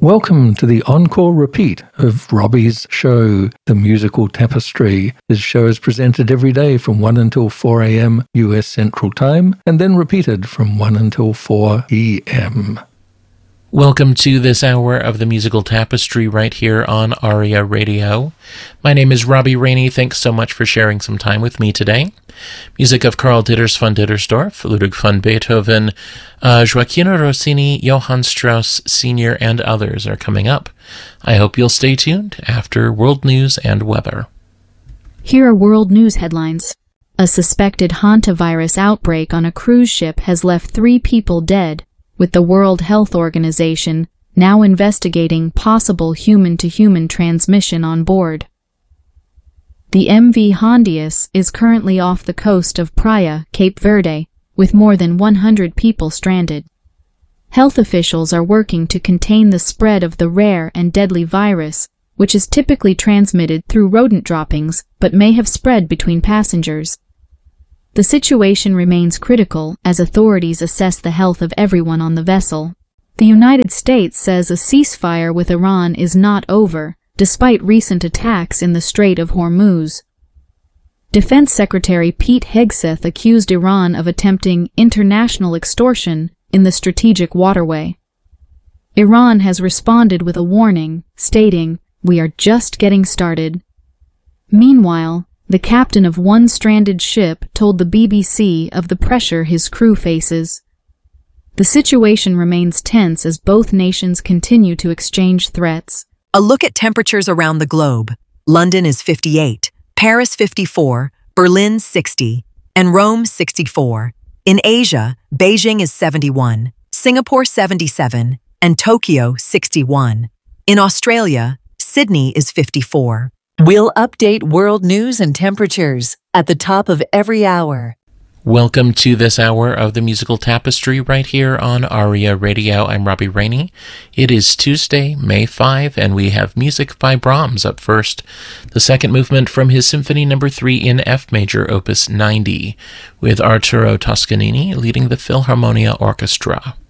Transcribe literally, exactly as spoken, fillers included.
Welcome to the encore repeat of Robbie's show, The Musical Tapestry. This show is presented every day from one until four a.m. U S Central Time, and then repeated from one until four p.m. Welcome to this hour of The Musical Tapestry right here on ARIA Radio. My name is Robbie Rainey. Thanks so much for sharing some time with me today. Music of Karl Ditters von Dittersdorf, Ludwig van Beethoven, uh, Gioacchino Rossini, Johann Strauss Senior, and others are coming up. I hope you'll stay tuned after world news and weather. Here are world news headlines. A suspected hantavirus outbreak on a cruise ship has left three people dead, with the World Health Organization now investigating possible human-to-human transmission on board. The M V Hondius is currently off the coast of Praia, Cape Verde, with more than one hundred people stranded. Health officials are working to contain the spread of the rare and deadly virus, which is typically transmitted through rodent droppings but may have spread between passengers. The situation remains critical as authorities assess the health of everyone on the vessel. The United States says a ceasefire with Iran is not over, despite recent attacks in the Strait of Hormuz. Defense Secretary Pete Hegseth accused Iran of attempting international extortion in the strategic waterway. Iran has responded with a warning, stating, "We are just getting started." Meanwhile, the captain of one stranded ship told the B B C of the pressure his crew faces. The situation remains tense as both nations continue to exchange threats. A look at temperatures around the globe. London is fifty-eight, Paris fifty-four, Berlin sixty, and Rome sixty-four. In Asia, Beijing is seventy-one, Singapore seventy-seven, and Tokyo sixty-one. In Australia, Sydney is fifty-four. We'll update world news and temperatures at the top of every hour. Welcome to this hour of The Musical Tapestry right here on ARIA Radio. I'm Robbie Rainey. It is Tuesday, May fifth, and we have music by Brahms up first. The second movement from his Symphony Number three in F Major, Opus ninety, with Arturo Toscanini leading the Philharmonia Orchestra.